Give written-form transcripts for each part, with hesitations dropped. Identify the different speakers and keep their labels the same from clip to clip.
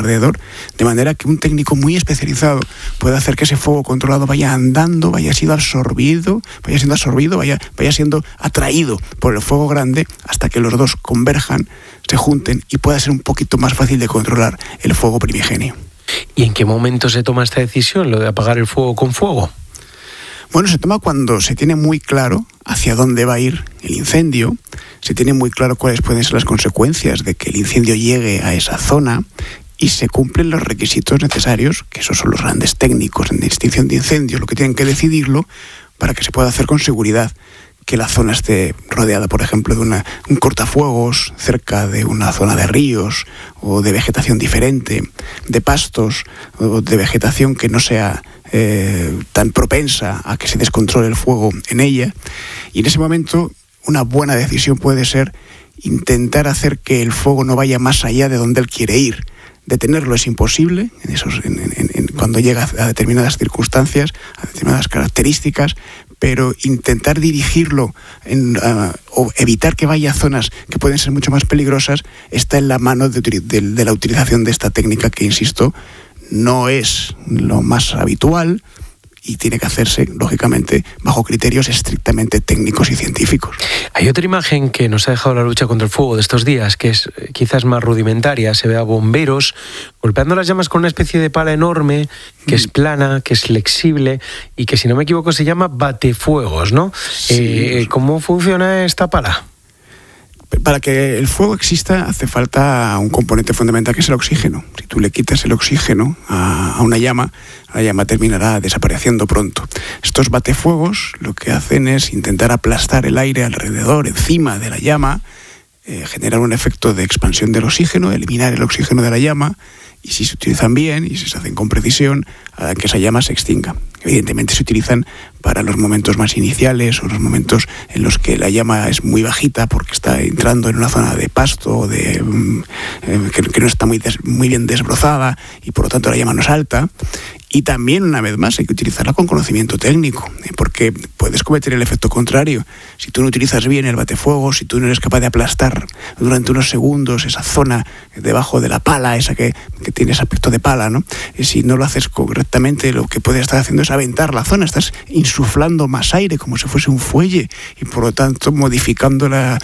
Speaker 1: alrededor, de manera que un técnico muy especializado puede hacer que ese fuego controlado vaya andando, vaya siendo absorbido, vaya siendo atraído por el fuego grande hasta que los dos converjan, se junten y pueda ser un poquito más fácil de controlar el fuego primigenio.
Speaker 2: ¿Y en qué momento se toma esta decisión, lo de apagar el fuego con fuego?
Speaker 1: Bueno, se toma cuando se tiene muy claro hacia dónde va a ir el incendio, se tiene muy claro cuáles pueden ser las consecuencias de que el incendio llegue a esa zona y se cumplen los requisitos necesarios, que esos son los grandes técnicos en extinción de incendios, lo que tienen que decidirlo para que se pueda hacer con seguridad, que la zona esté rodeada, por ejemplo, de un cortafuegos cerca de una zona de ríos o de vegetación diferente, de pastos o de vegetación que no sea tan propensa a que se descontrole el fuego en ella. Y en ese momento una buena decisión puede ser intentar hacer que el fuego no vaya más allá de donde él quiere ir. Detenerlo es imposible cuando llega a determinadas circunstancias, a determinadas características, pero intentar dirigirlo o evitar que vaya a zonas que pueden ser mucho más peligrosas está en la mano de la utilización de esta técnica que, insisto, no es lo más habitual y tiene que hacerse, lógicamente, bajo criterios estrictamente técnicos y científicos.
Speaker 2: Hay otra imagen que nos ha dejado la lucha contra el fuego de estos días, que es quizás más rudimentaria. Se ve a bomberos golpeando las llamas con una especie de pala enorme, que es plana, que es flexible y que, si no me equivoco, se llama batefuegos, ¿no? Sí. ¿Cómo funciona esta pala?
Speaker 1: Para que el fuego exista hace falta un componente fundamental, que es el oxígeno. Si tú le quitas el oxígeno a una llama, la llama terminará desapareciendo pronto. Estos batefuegos lo que hacen es intentar aplastar el aire alrededor, encima de la llama, generar un efecto de expansión del oxígeno, eliminar el oxígeno de la llama, y si se utilizan bien y si se hacen con precisión, harán que esa llama se extinga. Evidentemente se utilizan para los momentos más iniciales o los momentos en los que la llama es muy bajita porque está entrando en una zona de pasto o que no está muy bien desbrozada y por lo tanto la llama no es alta. Y también, una vez más, hay que utilizarla con conocimiento técnico, porque puedes cometer el efecto contrario. Si tú no utilizas bien el batefuego, si tú no eres capaz de aplastar durante unos segundos esa zona debajo de la pala, esa que tiene ese aspecto de pala, ¿no? Y si no lo haces correctamente, lo que puedes estar haciendo es aventar la zona, estás insuflando más aire como si fuese un fuelle y por lo tanto modificando las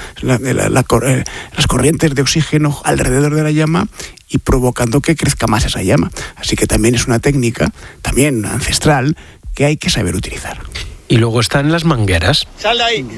Speaker 1: corrientes de oxígeno alrededor de la llama y provocando que crezca más esa llama. Así que también es una técnica, también ancestral, que hay que saber utilizar.
Speaker 2: Y luego están las mangueras.
Speaker 3: ¡Sal de ahí!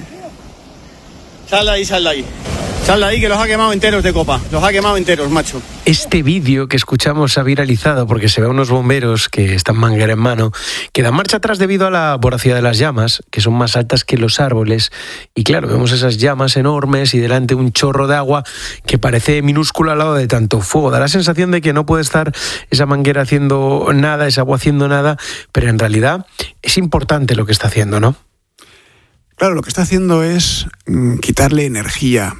Speaker 3: ¡Sal de ahí, sal de ahí! Sal de ahí, que los ha quemado enteros de copa. Los ha quemado enteros, macho.
Speaker 2: Este vídeo que escuchamos se ha viralizado porque se ve a unos bomberos que están manguera en mano, que dan marcha atrás debido a la voracidad de las llamas, que son más altas que los árboles. Y claro, vemos esas llamas enormes y delante un chorro de agua que parece minúsculo al lado de tanto fuego. Da la sensación de que no puede estar esa manguera haciendo nada, esa agua haciendo nada, pero en realidad es importante lo que está haciendo, ¿no?
Speaker 1: Claro, lo que está haciendo es quitarle energía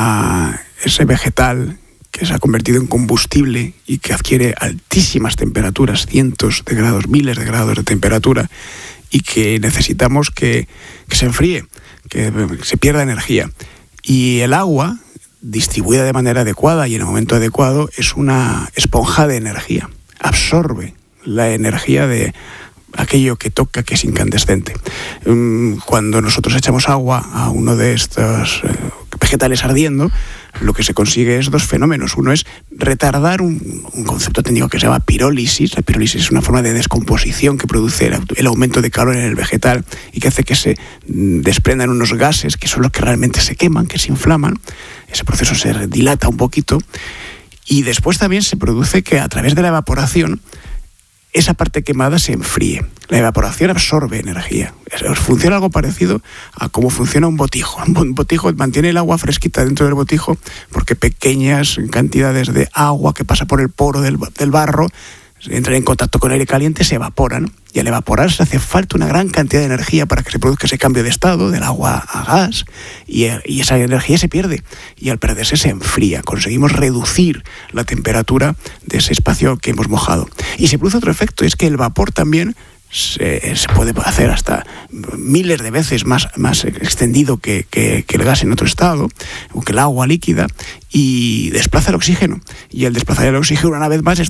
Speaker 1: a ese vegetal que se ha convertido en combustible y que adquiere altísimas temperaturas, cientos de grados, miles de grados de temperatura, y que necesitamos que se enfríe, que se pierda energía. Y el agua, distribuida de manera adecuada y en el momento adecuado, es una esponja de energía. Absorbe la energía de aquello que toca, que es incandescente. Cuando nosotros echamos agua a uno de estos vegetales ardiendo, lo que se consigue es dos fenómenos. Uno es retardar un concepto técnico que se llama pirólisis. La pirólisis es una forma de descomposición que produce el aumento de calor en el vegetal y que hace que se desprendan unos gases que son los que realmente se queman, que se inflaman. Ese proceso se dilata un poquito y después también se produce que a través de la evaporación esa parte quemada se enfríe. La evaporación absorbe energía. Funciona algo parecido a cómo funciona un botijo. Un botijo mantiene el agua fresquita dentro del botijo porque pequeñas cantidades de agua que pasa por el poro del barro entran en contacto con aire caliente, se evaporan. Y al evaporarse hace falta una gran cantidad de energía para que se produzca ese cambio de estado del agua a gas y esa energía se pierde y al perderse se enfría. Conseguimos reducir la temperatura de ese espacio que hemos mojado. Y se produce otro efecto, es que el vapor también se puede hacer hasta miles de veces más extendido que el gas en otro estado, o que el agua líquida, y desplaza el oxígeno. Y al desplazar el oxígeno, una vez más,